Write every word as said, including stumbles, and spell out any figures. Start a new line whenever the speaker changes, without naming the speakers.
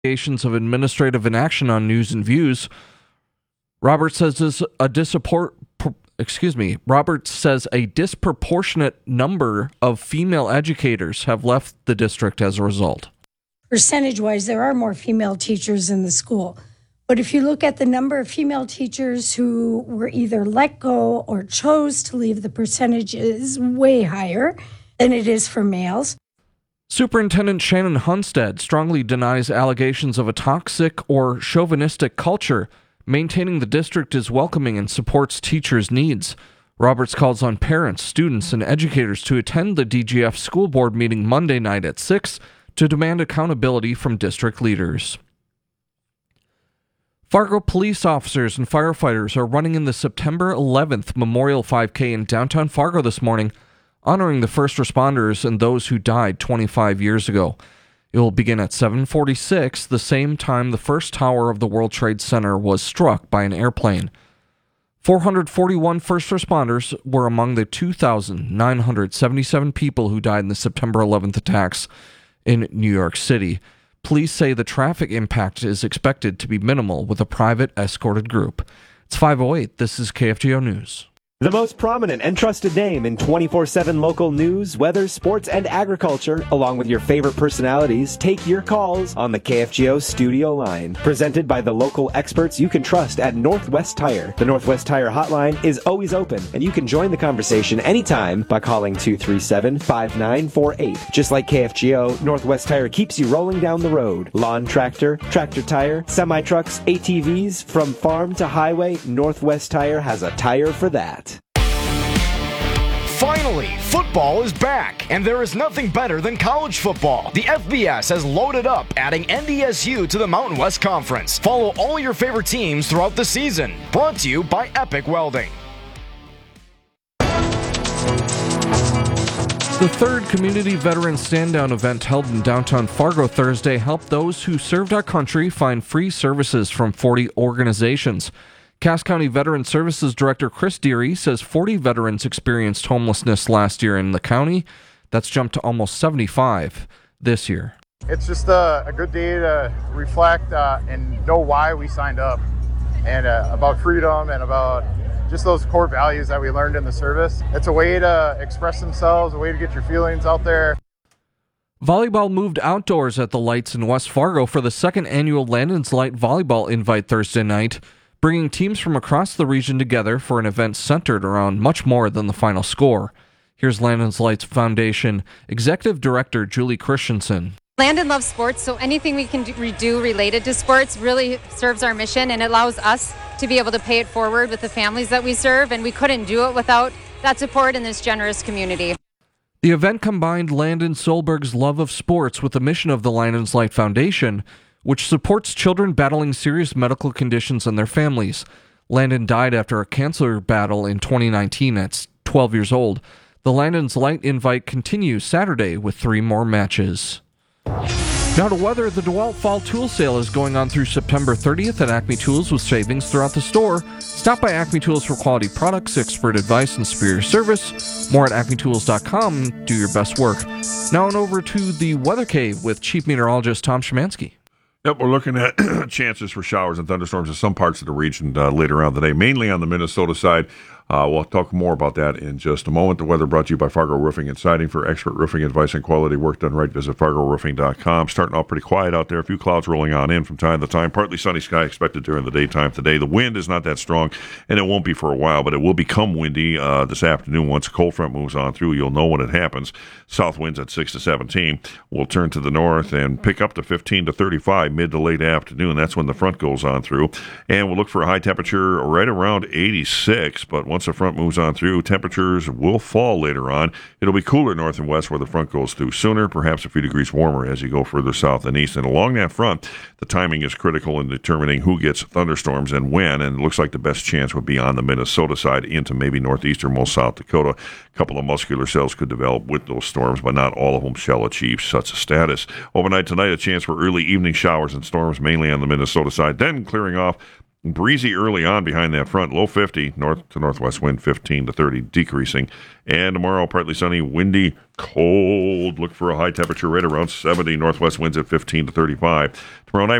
Allegations of administrative inaction on News and Views. Roberts says this a disapport, excuse me. Roberts says a disproportionate number of female educators have left the district as a result.
Percentage-wise, there are more female teachers in the school. But if you look at the number of female teachers who were either let go or chose to leave, the percentage is way higher than it is for males.
Superintendent Shannon Hunstead strongly denies allegations of a toxic or chauvinistic culture, maintaining the district is welcoming and supports teachers' needs. Roberts calls on parents, students, and educators to attend the D G F school board meeting Monday night at six to demand accountability from district leaders. Fargo police officers and firefighters are running in the September eleventh Memorial five K in downtown Fargo this morning, honoring the first responders and those who died twenty-five years ago. It will begin at seven forty-six, the same time the first tower of the World Trade Center was struck by an airplane. four hundred forty-one first responders were among the two thousand nine hundred seventy-seven people who died in the September eleventh attacks in New York City. Police say the traffic impact is expected to be minimal with a private escorted group. It's five oh eight. This is K F G O News.
The most prominent and trusted name in twenty-four seven local news, weather, sports, and agriculture, along with your favorite personalities, take your calls on the K F G O studio line. Presented by the local experts you can trust at Northwest Tire. The Northwest Tire hotline is always open, and you can join the conversation anytime by calling two three seven, five nine four eight. Just like K F G O, Northwest Tire keeps you rolling down the road. Lawn tractor, tractor tire, semi-trucks, A T Vs, from farm to highway, Northwest Tire has a tire for that.
Finally, football is back, and there is nothing better than college football. The F B S has loaded up, adding N D S U to the Mountain West Conference. Follow all your favorite teams throughout the season. Brought to you by Epic Welding.
The third Community Veteran Stand-Down event held in downtown Fargo Thursday helped those who served our country find free services from forty organizations. Cass County Veteran Services Director Chris Deary says forty veterans experienced homelessness last year in the county. That's jumped to almost seventy-five this year.
It's just a, a good day to reflect uh, and know why we signed up, and uh, about freedom and about just those core values that we learned in the service. It's a way to express themselves, a way to get your feelings out there.
Volleyball moved outdoors at the Lights in West Fargo for the second annual Landon's Light Volleyball Invite Thursday night, bringing teams from across the region together for an event centered around much more than the final score. Here's Landon's Lights Foundation Executive Director Julie Christensen.
Landon loves sports, so anything we can do related to sports really serves our mission, and it allows us to be able to pay it forward with the families that we serve, and we couldn't do it without that support in this generous community.
The event combined Landon Solberg's love of sports with the mission of the Landon's Light Foundation, which supports children battling serious medical conditions and their families. Landon died after a cancer battle in twenty nineteen at twelve years old. The Landon's Light Invite continues Saturday with three more matches. Now to weather. The DeWalt Fall Tool Sale is going on through September thirtieth at Acme Tools with savings throughout the store. Stop by Acme Tools for quality products, expert advice, and superior service. More at acme tools dot com. Do your best work. Now on over to the Weather Cave with Chief Meteorologist Tom Szymanski.
Yep, we're looking at chances for showers and thunderstorms in some parts of the region uh, later on today, mainly on the Minnesota side. Uh, we'll talk more about that in just a moment. The weather brought to you by Fargo Roofing and Siding. For expert roofing advice and quality work done right, visit fargo roofing dot com. Starting off pretty quiet out there. A few clouds rolling on in from time to time. Partly sunny sky expected during the daytime today. The wind is not that strong, and it won't be for a while, but it will become windy uh, this afternoon. Once a cold front moves on through, you'll know when it happens. South winds at six to seventeen will turn to the north and pick up to fifteen to thirty-five mid to late afternoon. That's when the front goes on through. And we'll look for a high temperature right around eighty-six, but once the front moves on through, temperatures will fall later on. It'll be cooler north and west where the front goes through sooner, perhaps a few degrees warmer as you go further south and east. And along that front, the timing is critical in determining who gets thunderstorms and when, and it looks like the best chance would be on the Minnesota side into maybe northeasternmost South Dakota. A couple of muscular cells could develop with those storms, but not all of them shall achieve such a status. Overnight tonight, a chance for early evening showers and storms, mainly on the Minnesota side, then clearing off breezy early on behind that front. Low fifty, north to northwest wind fifteen to thirty, decreasing. And tomorrow, partly sunny, windy, cold. Look for a high temperature right around seventy. Northwest winds at fifteen to thirty-five. Tomorrow night,